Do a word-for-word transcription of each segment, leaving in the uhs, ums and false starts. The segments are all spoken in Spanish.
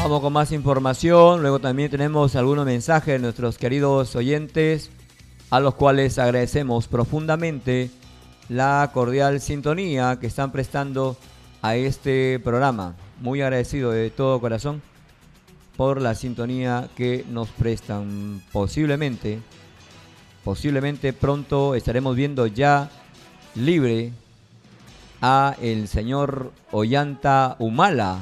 Vamos con más información. Luego también tenemos algunos mensajes de nuestros queridos oyentes, a los cuales agradecemos profundamente la cordial sintonía que están prestando a este programa. Muy agradecido de todo corazón por la sintonía que nos prestan. Posiblemente, posiblemente pronto estaremos viendo ya libre a el señor Ollanta Humala,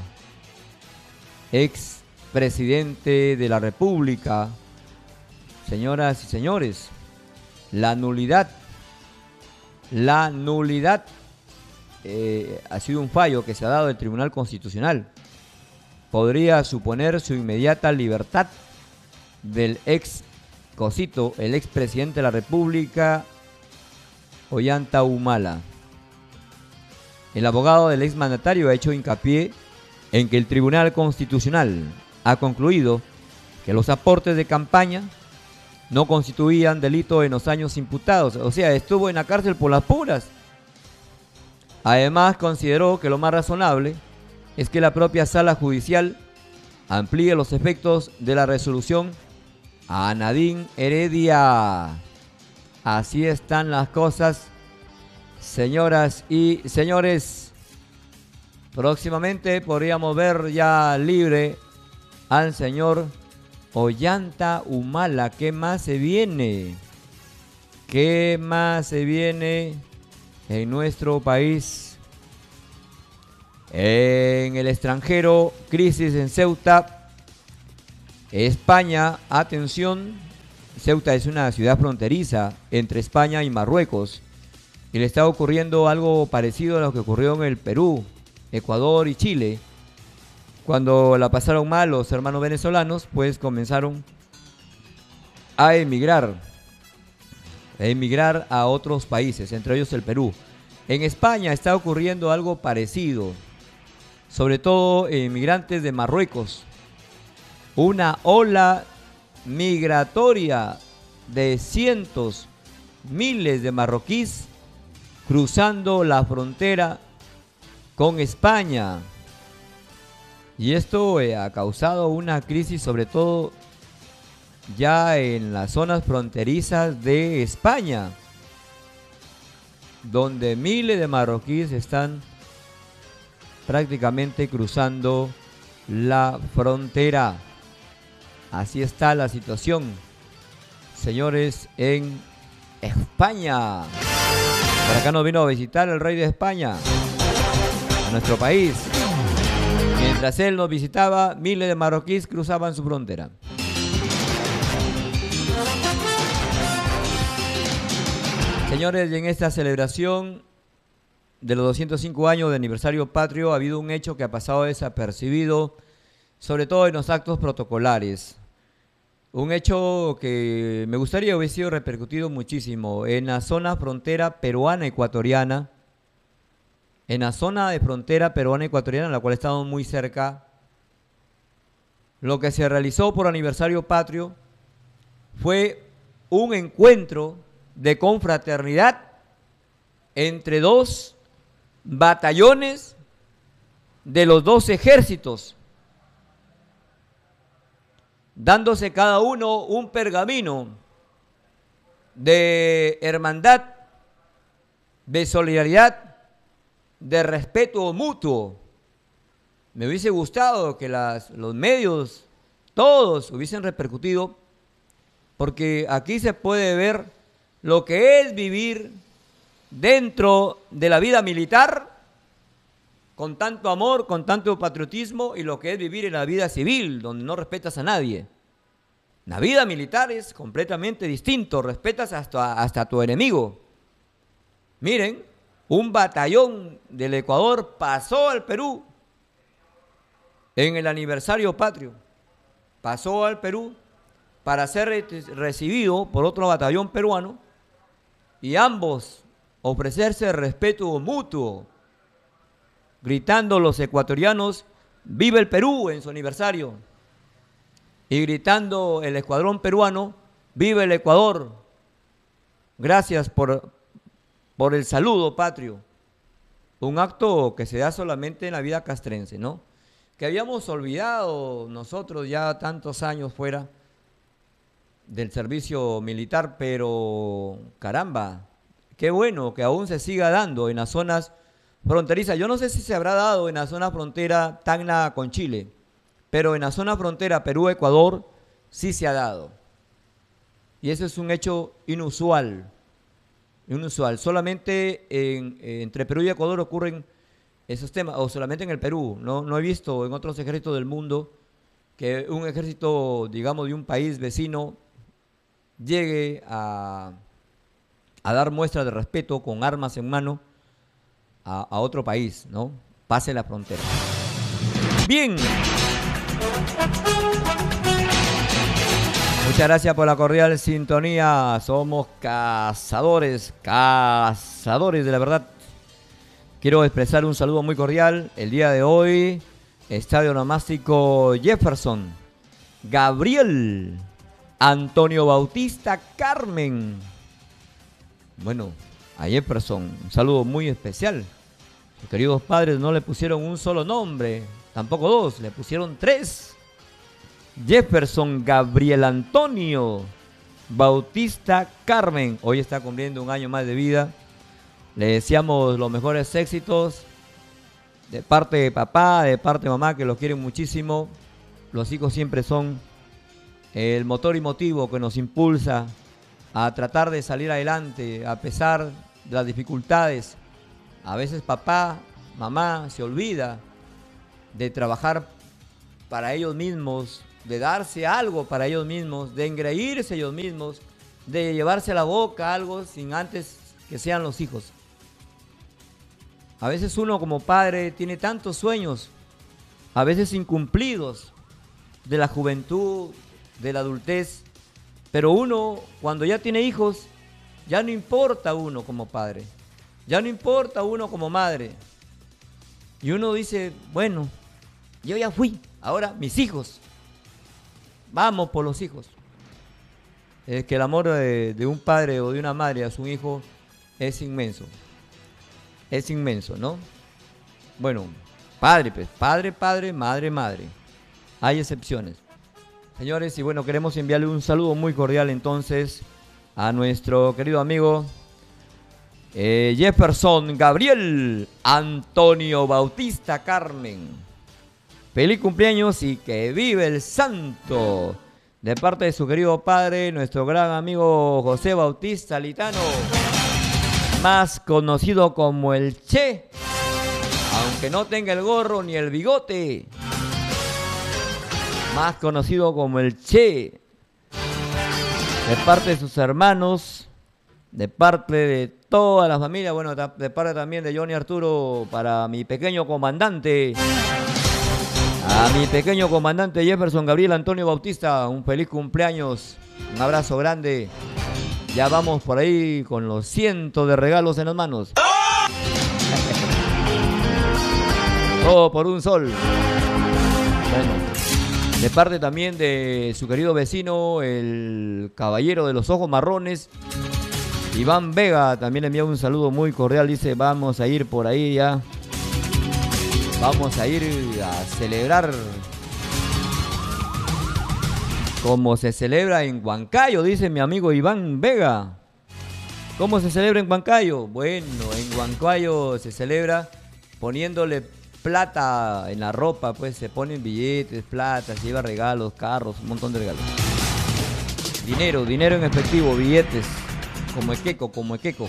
ex presidente de la República. Señoras y señores, la nulidad, la nulidad eh, ha sido un fallo que se ha dado del Tribunal Constitucional. Podría suponer su inmediata libertad del ex cosito, el ex presidente de la República, Ollanta Humala. El abogado del ex mandatario ha hecho hincapié en que el Tribunal Constitucional ha concluido que los aportes de campaña no constituían delito en los años imputados, o sea, estuvo en la cárcel por las puras. Además, consideró que lo más razonable es que la propia sala judicial amplíe los efectos de la resolución a Nadine Heredia. Así están las cosas, señoras y señores. Próximamente podríamos ver ya libre al señor Ollanta Humala. ¿Qué más se viene? ¿Qué más se viene en nuestro país? En el extranjero, crisis en Ceuta, España. Atención, Ceuta es una ciudad fronteriza entre España y Marruecos, y le está ocurriendo algo parecido a lo que ocurrió en el Perú, Ecuador y Chile. Cuando la pasaron mal los hermanos venezolanos, pues comenzaron a emigrar, a emigrar a otros países, entre ellos el Perú. En España está ocurriendo algo parecido, sobre todo inmigrantes de Marruecos. Una ola migratoria de cientos, miles de marroquíes cruzando la frontera con España. Y esto eh, ha causado una crisis, sobre todo ya en las zonas fronterizas de España, donde miles de marroquíes están prácticamente cruzando la frontera. Así está la situación, señores, en España. Por acá nos vino a visitar el rey de España a nuestro país. Mientras él nos visitaba, miles de marroquíes cruzaban su frontera. Señores, y en esta celebración de los doscientos cinco años de aniversario patrio ha habido un hecho que ha pasado desapercibido, sobre todo en los actos protocolares. Un hecho que me gustaría hubiese sido repercutido muchísimo en la zona frontera peruana-ecuatoriana, en la zona de frontera peruana-ecuatoriana, en la cual estamos muy cerca. Lo que se realizó por aniversario patrio fue un encuentro de confraternidad entre dos batallones de los dos ejércitos, dándose cada uno un pergamino de hermandad, de solidaridad, de respeto mutuo. Me hubiese gustado que las, los medios, todos, hubiesen repercutido, porque aquí se puede ver lo que es vivir dentro de la vida militar con tanto amor, con tanto patriotismo, y lo que es vivir en la vida civil, donde no respetas a nadie. La vida militar es completamente distinto, respetas hasta, hasta a tu enemigo. Miren, un batallón del Ecuador pasó al Perú en el aniversario patrio, pasó al Perú para ser recibido por otro batallón peruano, y ambos ofrecerse respeto mutuo, gritando los ecuatorianos "Viva el Perú" en su aniversario, y gritando el escuadrón peruano "Viva el Ecuador". Gracias por, por el saludo patrio. Un acto que se da solamente en la vida castrense, ¿no? que habíamos olvidado nosotros ya tantos años fuera del servicio militar, pero caramba, qué bueno que aún se siga dando en las zonas fronterizas. Yo no sé si se habrá dado en la zona frontera Tacna con Chile, pero en la zona frontera Perú-Ecuador sí se ha dado. Y eso es un hecho inusual, inusual. Solamente en, entre Perú y Ecuador ocurren esos temas, o solamente en el Perú. No, no he visto en otros ejércitos del mundo que un ejército, digamos, de un país vecino llegue a, a dar muestras de respeto con armas en mano a, a otro país, ¿no? Pase la frontera. Bien. Muchas gracias por la cordial sintonía. Somos cazadores, cazadores de la verdad. Quiero expresar un saludo muy cordial. El día de hoy, Estadio Onomástico Jefferson, Gabriel, Antonio Bautista, Carmen. Bueno, a Jefferson, un saludo muy especial. Sus queridos padres no le pusieron un solo nombre, tampoco dos, le pusieron tres. Jefferson Gabriel Antonio Bautista Carmen. Hoy está cumpliendo un año más de vida. Le deseamos los mejores éxitos de parte de papá, de parte de mamá, que los quieren muchísimo. Los hijos siempre son el motor y motivo que nos impulsa a tratar de salir adelante a pesar de las dificultades. A veces papá, mamá se olvida de trabajar para ellos mismos, de darse algo para ellos mismos, de engreírse ellos mismos, de llevarse a la boca algo sin antes que sean los hijos. A veces uno como padre tiene tantos sueños, a veces incumplidos, de la juventud, de la adultez, pero uno cuando ya tiene hijos, ya no importa uno como padre, ya no importa uno como madre. Y uno dice, bueno, yo ya fui, ahora mis hijos, vamos por los hijos. Es que el amor de, de un padre o de una madre a su hijo es inmenso. Es inmenso, ¿no? Bueno, padre, pues, padre, padre, madre, madre. Hay excepciones. Señores, y bueno, queremos enviarle un saludo muy cordial entonces a nuestro querido amigo eh, Jefferson Gabriel Antonio Bautista Carmen. Feliz cumpleaños y que vive el santo. De parte de su querido padre, nuestro gran amigo José Bautista Litano, más conocido como el Che, aunque no tenga el gorro ni el bigote, más conocido como el Che, de parte de sus hermanos, de parte de toda la familia, bueno, de parte también de Johnny Arturo, para mi pequeño comandante, a mi pequeño comandante Jefferson Gabriel Antonio Bautista, un feliz cumpleaños, un abrazo grande. Ya vamos por ahí con los cientos de regalos en las manos. Todo por un sol. Bueno, de parte también de su querido vecino, el caballero de los ojos marrones, Iván Vega, también le envía un saludo muy cordial. Dice, vamos a ir por ahí ya. Vamos a ir a celebrar como se celebra en Huancayo, dice mi amigo Iván Vega. ¿Cómo se celebra en Huancayo? Bueno, en Huancayo se celebra poniéndole plata en la ropa, pues se ponen billetes, plata, se lleva regalos, carros, un montón de regalos. Dinero, dinero en efectivo, billetes, como equeco, como equeco.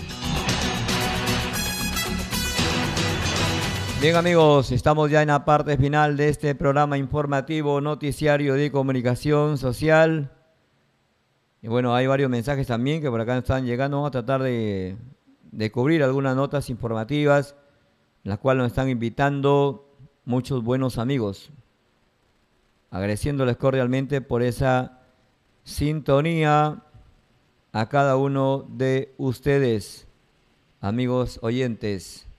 Bien amigos, estamos ya en la parte final de este programa informativo, noticiario de comunicación social. Y bueno, hay varios mensajes también que por acá están llegando. Vamos a tratar de, de cubrir algunas notas informativas, en las cuales nos están invitando muchos buenos amigos. Agradeciéndoles cordialmente por esa sintonía a cada uno de ustedes, amigos oyentes.